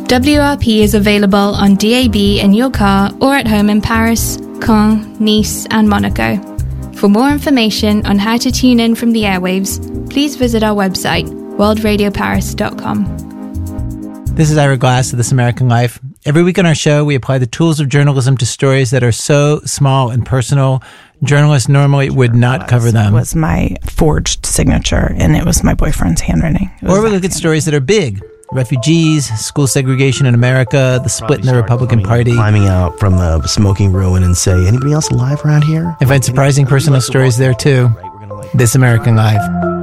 WRP is available on DAB in your car or at home in Paris, Caen, Nice and Monaco. For more information on how to tune in from the airwaves, please visit our website, worldradioparis.com. This is Ira Glass of This American Life. Every week on our show, we apply the tools of journalism to stories that are so small and personal, journalists normally would not cover them. It was my forged signature, and it was my boyfriend's handwriting. Or we look at stories that are big. Refugees, school segregation in America, the split in the Republican Party. Climbing out from a smoking ruin and say, anybody else alive around here? I find surprising personal stories there too. This American Life.